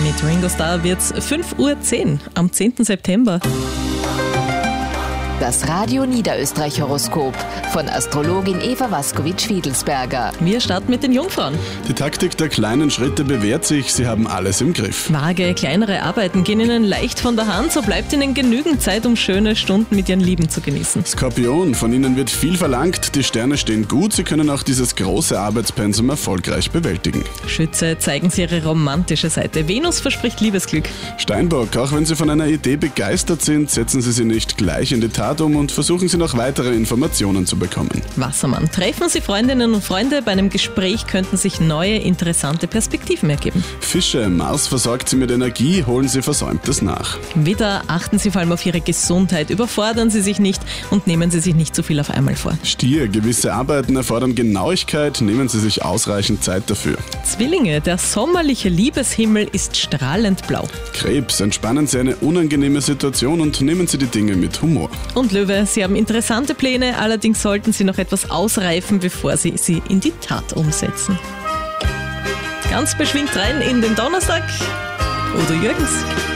Mit Ringo Starr wird's 5:10 Uhr am 10. September. Das Radio Niederösterreich-Horoskop von Astrologin Eva Waskowitsch-Fiedelsberger. Wir starten mit den Jungfrauen. Die Taktik der kleinen Schritte bewährt sich, Sie haben alles im Griff. Waage, kleinere Arbeiten gehen Ihnen leicht von der Hand, so bleibt Ihnen genügend Zeit, um schöne Stunden mit Ihren Lieben zu genießen. Skorpion, von Ihnen wird viel verlangt, die Sterne stehen gut, Sie können auch dieses große Arbeitspensum erfolgreich bewältigen. Schütze, zeigen Sie Ihre romantische Seite. Venus verspricht Liebesglück. Steinbock, auch wenn Sie von einer Idee begeistert sind, setzen Sie sie nicht gleich in die Tat um und versuchen Sie noch weitere Informationen zu bekommen. Wassermann, treffen Sie Freundinnen und Freunde, bei einem Gespräch könnten sich neue, interessante Perspektiven ergeben. Fische, Mars versorgt Sie mit Energie, holen Sie Versäumtes nach. Widder, achten Sie vor allem auf Ihre Gesundheit, überfordern Sie sich nicht und nehmen Sie sich nicht zu viel auf einmal vor. Stier, gewisse Arbeiten erfordern Genauigkeit, nehmen Sie sich ausreichend Zeit dafür. Zwillinge, der sommerliche Liebeshimmel ist strahlend blau. Krebs, entspannen Sie eine unangenehme Situation und nehmen Sie die Dinge mit Humor. Und Löwe, Sie haben interessante Pläne, allerdings sollten Sie noch etwas ausreifen, bevor Sie sie in die Tat umsetzen. Ganz beschwingt rein in den Donnerstag. Udo Jürgens.